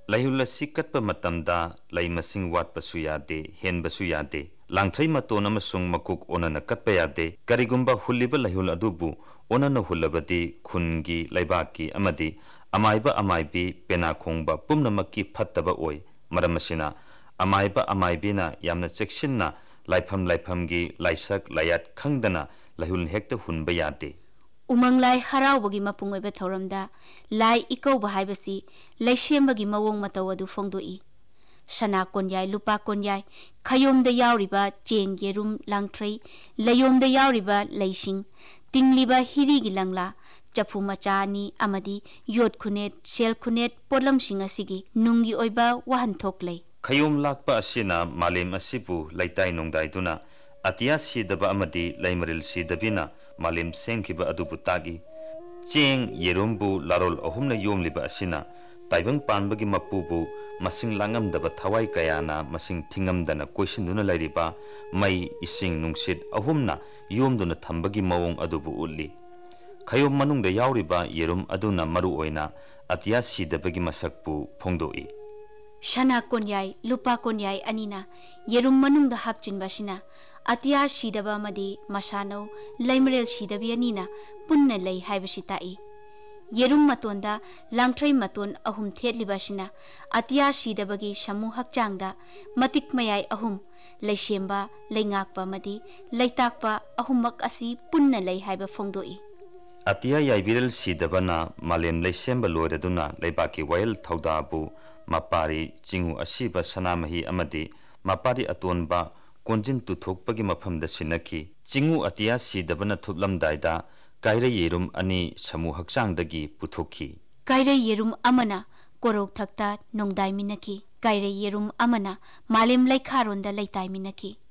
ꯂꯩꯍꯨꯜ ꯑꯁꯤ ꯀꯠꯄ ꯃꯇꯝꯗ ꯂꯩ ꯃꯁꯤꯡ ꯋꯥꯠꯄꯁꯨ ꯌꯥꯗꯦ, ꯍꯦꯟꯕꯁꯨ ꯌꯥꯗꯦ. ꯂꯥꯡꯊ꯭ꯔꯩ ꯃꯇꯣꯟ ꯑꯃꯁꯨꯡ ꯃꯀꯣꯛ ꯑꯣꯟꯅꯅ ꯀꯠꯄ ꯌꯥꯗꯦ. ꯀꯔꯤꯒꯨꯝꯕ ꯍꯨꯜꯂꯤꯕ ꯂꯩꯍꯨꯜ ꯑꯗꯨꯕꯨ ꯑꯣꯟꯅꯅ ꯍꯨꯜꯂꯕꯗꯤ ꯈꯨꯟꯒꯤ, ꯂꯩꯕꯥꯛꯀꯤ ꯑꯃꯗꯤ ꯑꯃꯥꯏꯕ ꯑꯃꯥꯏꯕꯤ ꯄꯦꯅꯥ ꯈꯣꯡꯕ ꯄꯨꯝꯅꯃꯛꯀꯤ ꯐꯠꯇꯕ ꯑꯣꯏ. ꯃꯔꯝ ꯑꯁꯤꯅ ꯑꯃꯥꯏꯕ ꯑꯃꯥꯏꯕꯤꯅ ꯌꯥꯝꯅ ꯆꯦꯛꯁꯤꯟꯅ ꯂꯥꯏꯐꯝ ꯂꯥꯏꯐꯝꯒꯤ ꯂꯥꯏꯁꯛ ꯂꯥꯌꯥꯠ ꯈꯪꯗꯅ ꯂꯩꯍꯨꯜ ꯍꯦꯛꯇ ꯍꯨꯟꯕ ꯌꯥꯗꯦ. ꯎꯃꯪ ꯂꯥꯏ ꯍꯔꯥꯎꯕꯒꯤ ꯃꯄꯨꯡ ꯑꯣꯏꯕ ꯊꯧꯔꯝꯗ ꯂꯥꯏ ꯏꯀꯧꯕ ꯍꯥꯏꯕꯁꯤ ꯂꯩꯁꯦꯝꯕꯒꯤ ꯃꯑꯣꯡ ꯃꯇꯧ ꯑꯗꯨ ꯐꯣꯡꯗꯣꯛꯏ. ꯁꯅꯥ ꯀꯣꯟꯌꯥꯏ, ꯂꯨꯄꯥ ꯀꯣꯟꯌꯥꯏ, ꯈꯌꯣꯝꯗ ꯌꯥꯎꯔꯤꯕ ꯆꯦꯡ, ꯌꯦꯔꯨꯝ, ꯂꯥꯡꯊ꯭ꯔꯩ, ꯂꯩꯌꯣꯝꯗ ꯌꯥꯎꯔꯤꯕ ꯂꯩꯁꯤꯡ, ꯇꯤꯡꯂꯤꯕ ꯍꯤꯔꯤꯒꯤ ꯂꯪꯂꯥ, ꯆꯐꯨ ꯃꯆꯥ ꯑꯅꯤ ꯑꯃꯗꯤ ꯌꯣꯠ ꯈꯨꯅꯦꯠ, ꯁꯦꯜ ꯈꯨꯅꯦꯠ ꯄꯣꯠꯂꯝꯁꯤꯡ ꯑꯁꯤꯒꯤ ꯅꯨꯡꯒꯤ ꯑꯣꯏꯕ ꯋꯥꯍꯟꯊꯣꯛ ꯂꯩ. ꯈꯌꯣꯝ ꯂꯥꯛꯄ ꯑꯁꯤꯅ ꯃꯥꯂꯦꯝ ꯑꯁꯤꯕꯨ ꯂꯩꯇꯥꯏ ꯅꯣꯡꯗꯥꯏꯗꯨꯅ ꯑꯇꯤꯌꯥ ꯁꯤꯗꯕ ꯑꯃꯗꯤ ꯂꯩꯃꯔꯦꯜ ꯁꯤꯗꯕꯤꯅ ꯃꯥꯂꯦꯝ ꯁꯦꯝꯈꯤꯕ ꯑꯗꯨꯕꯨ ꯇꯥꯛꯏ. ꯆꯦꯡ, ꯌꯦꯔꯨꯝꯕꯨ ꯂꯥꯔꯣꯜ ꯑꯍꯨꯝꯅ ꯌꯣꯝꯂꯤꯕ ꯑꯁꯤꯅ ꯇꯥꯏꯕꯪ ꯄꯥꯟꯕꯒꯤ ꯃꯄꯨꯕꯨ ꯃꯁꯤꯡ ꯂꯥꯡꯉꯝꯗꯕ ꯊꯋꯥꯏ ꯀꯌꯥꯅ ꯃꯁꯤꯡ ꯊꯤꯉꯝꯗꯅ ꯀꯣꯏꯁꯤꯟꯗꯨꯅ ꯂꯩꯔꯤꯕ ꯃꯩ, ꯏꯁꯤꯡ, ꯅꯨꯡꯁꯤꯠ ꯑꯍꯨꯝꯅ ꯌꯣꯝꯗꯨꯅ ꯊꯝꯕꯒꯤ ꯃꯑꯣꯡ ꯑꯗꯨꯕꯨ ꯎꯠꯂꯤ. ꯈꯌꯣꯝ ꯃꯅꯨꯡꯗ ꯌꯥꯎꯔꯤꯕ ꯌꯦꯔꯨꯝ ꯑꯗꯨꯅ ꯃꯔꯨ ꯑꯣꯏꯅ ꯑꯇꯤꯌꯥ ꯁꯤꯗꯕꯒꯤ ꯃꯁꯛꯄꯨ ꯐꯣꯡꯗꯣꯛꯏ. ꯁꯅꯥ ꯀꯣꯟꯌꯥꯏ, ꯂꯨꯄꯥ ꯀꯣꯟꯌꯥꯏ ꯑꯅꯤꯅ ꯌꯦꯔꯨꯝ ꯃꯅꯨꯡꯗ ꯍꯥꯞꯆꯤꯟꯕ ꯑꯁꯤꯅ ꯑꯇꯤꯌꯥ ꯁꯤꯗꯕ ꯑꯃꯗꯤ ꯃꯁꯥꯅꯧ, ꯂꯩꯃꯔꯦꯜ ꯁꯤꯗꯕꯤ ꯑꯅꯤꯅ ꯄꯨꯟꯅ ꯂꯩ ꯍꯥꯏꯕꯁꯤ ꯇꯥꯛꯏ. ꯌꯦꯔꯨꯝ ꯃꯇꯣꯟꯗ ꯂꯥꯡꯊ꯭ꯔꯩ ꯃꯇꯣꯟ ꯑꯍꯨꯝ ꯊꯦꯠꯂꯤꯕ ꯑꯁꯤꯅ ꯑꯇꯤꯌꯥ ꯁꯤꯗꯕꯒꯤ ꯁꯃꯨ ꯍꯛꯆꯥꯡꯗ ꯃꯇꯤꯛ ꯃꯌꯥꯏ ꯑꯍꯨꯝ, ꯂꯩꯁꯦꯝꯕ, ꯂꯩꯉꯥꯛꯄ ꯑꯃꯗꯤ ꯂꯩꯇꯥꯛꯄ ꯑꯍꯨꯝꯃꯛ ꯑꯁꯤ ꯄꯨꯟꯅ ꯂꯩ ꯍꯥꯏꯕ ꯐꯣꯡꯗꯣꯛꯏ. ꯑꯇꯤꯌꯥ ꯌꯥꯏꯕꯤꯔꯦꯜ ꯁꯤꯗꯕꯅ ꯃꯥꯂꯦꯝ ꯂꯩꯁꯦꯝꯕ ꯂꯣꯏꯔꯗꯨꯅ ꯂꯩꯕꯥꯛꯀꯤ ꯋꯥꯌꯦꯜ ꯊꯧꯗꯥꯕꯨ ꯃꯄꯥꯔꯤ, ꯆꯤꯡꯎ ꯑꯁꯤꯕ ꯁꯅꯥꯃꯍꯤ ꯑꯃꯗꯤ ꯃꯄꯥꯔꯤ ꯑꯇꯣꯟꯕ ꯀꯣꯟꯖꯤꯟ ꯇꯨꯊꯣꯛꯄꯒꯤ ꯃꯐꯝꯗ ꯁꯤꯟꯅꯈꯤ. ꯆꯤꯡꯎ ꯑꯇꯤꯌꯥ ꯁꯤꯗꯕꯅ ꯊꯨꯞꯂꯝꯗꯥꯏꯗ ꯀꯥꯏꯔꯩ ꯌꯦꯔꯨꯝ ꯑꯅꯤ ꯁꯃꯨ ꯍꯛꯆꯥꯡꯗꯒꯤ ꯄꯨꯊꯣꯛꯈꯤ. ꯀꯥꯏꯔꯩ ꯌꯦꯔꯨꯝ ꯑꯃꯅ ꯀꯣꯔꯧꯊꯛꯇ ꯅꯣꯡꯗꯥꯏꯃꯤꯟꯅꯈꯤ. ꯀꯥꯏꯔꯩ ꯌꯦꯔꯨꯝ ꯑꯃꯅ ꯃꯥꯂꯦꯝ ꯂꯩꯈꯥꯔꯣꯟꯗ ꯂꯩꯇꯥꯏꯃꯤꯟꯅꯈꯤ.